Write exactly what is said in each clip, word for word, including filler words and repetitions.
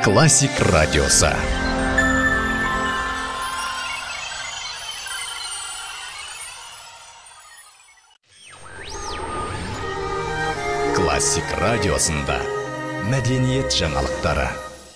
Классик радиосы. Классик радиосында мәдениет жаңалықтары.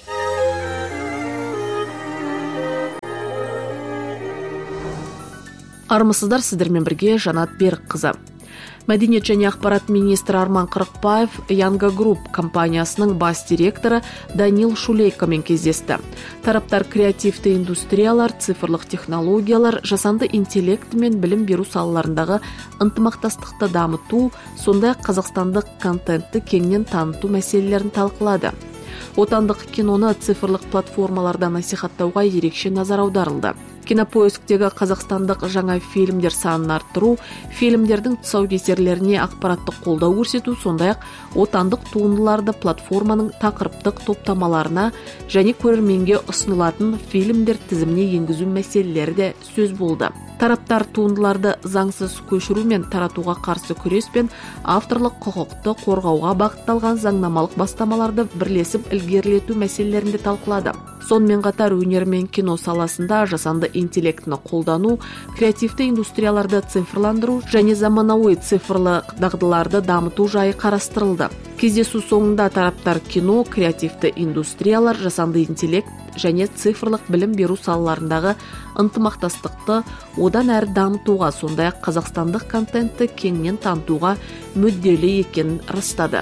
Армысыздар, сіздермен бірге Жанат Берікқызы. Мәдениет және ақпарат министрі Арман Қырықбаев Янга Групп компаниясының бас директоры Данил Шулейкомен кездесті. Тараптар креативті индустриялар, цифрлық технологиялар, жасанды интеллект мен білім беру салаларындағы ынтымақтастықты дамыту, сондай-ақ қазақстандық контентті кеңінен таныту мәселелерін талқылады. Отандық киноны цифрлық платформаларда насихаттауға ерекше назар аударылды. Кинопоисктегі қазақстандық жаңа фильмдер санын арттыру, фильмдердің тұсаукесерлеріне ақпараттық қолдау көрсету, сондай-ақ отандық туындыларды платформаның тақырыптық топтамаларына және көрерменге ұсынылатын фильмдер тізіміне енгізу мәселелері де сөз болды. Тараптар туындыларды заңсыз көшіру мен таратуға қарсы күрес пен авторлық құқықты қорғауға бағытталған заңнамалық бастамаларды бірлесіп ілгерілету мәселелерінде талқылады. Сонымен қатар өнер мен кино саласында жасанды интеллектіні қолдану, креативті индустрияларды цифрландыру және заманауи цифрлы дағдыларды дамыту жайы қарастырылды. Кездесу соңында тараптар кино, креативті индустриялар, жасанды интеллект және цифрлық білім беру салаларындағы ынтымақтастықты одан әрі дамытуға, сондай-ақ қазақстандық контентті кеңінен танытуға мүдделі екенін растады.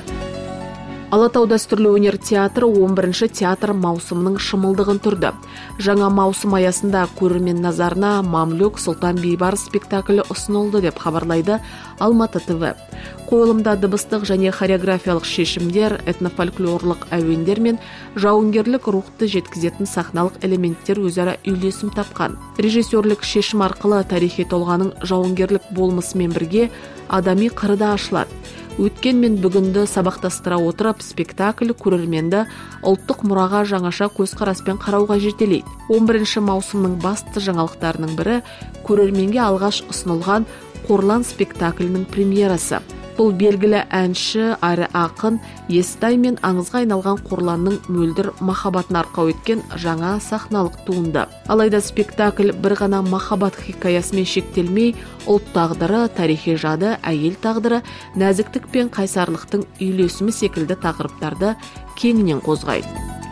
Алатау дәстүрлі өнер театры он бірінші театр маусымының шымылдығын түрді. Жаңа маусым аясында көрермен назарына Мамлюк Сұлтан Бейбарыс спектаклі ұсынылды деп хабарлайды Алматы ТВ. Қойылымда дыбыстық және хореографиялық шешімдер, этнофольклорлық әуендер мен жауынгерлік рухты жеткізетін сахналық элементтер өзара үйлесім тапқан. Режиссерлік шешім арқылы тарихи тұлғаның жауынгерлік болмысымен бірге адами қыры да ашылады. Өткен мен бүгінді сабақтастыра отырып, спектакль көрерменді ұлттық мұраға жаңаша көзқараспен қарауға жетелейді. он бірінші маусымның басты жаңалықтарының бірі көрерменге алғаш ұсынылған Қорлан спектаклінің премьерасы. Бұл белгілі әнші әрі ақын Естай мен аңызға айналған Қорланның мөлдір махаббатын арқау еткен жаңа сахналық туынды. Алайда спектакль бір ғана махаббат хикаясымен шектелмей, ұлт тағдыры, тарихи жады, әйел тағдыры, нәзіктік пен қайсарлықтың үйлесімі секілді тақырыптарды кеңінен қозғайды.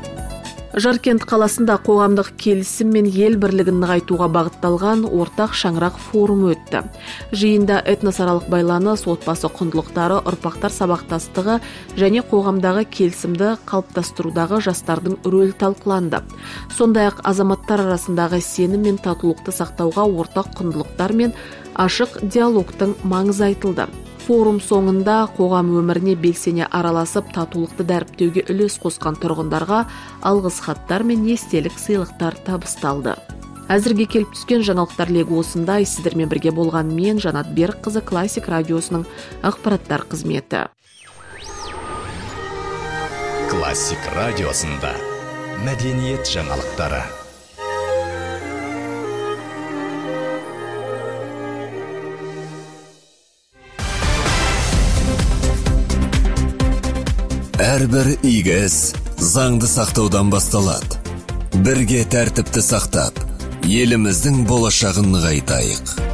Жаркент қаласында қоғамдық келісім мен ел бірлігін нығайтуға бағытталған ортақ шаңырақ форумы өтті. Жиында этносаралық байланыс, отбасы құндылықтары, ұрпақтар сабақтастығы және қоғамдағы келісімді қалыптастырудағы жастардың рөлі талқыланды. Сондай-ақ азаматтар арасындағы сенім мен татулықты сақтауға ортақ құндылықтар мен ашық диалогтың маңызы айтылды. Форум соңында қоғам өміріне белсене араласып, татулықты дәріптеуге үлес қосқан тұрғындарға алғыс хаттар мен естелік сыйлықтар табысталды. Әзірге келіп түскен жаңалықтар легі осындай. Сіздермен бірге болған мен, Жанат Берікқызы, Классик радиосының ақпараттар қызметі. Классик радиосында мәдениет жаңалықтары. Әрбір игі іс заңды сақтаудан басталады. Бірге тәртіпті сақтап, еліміздің болашағын нығайтайық.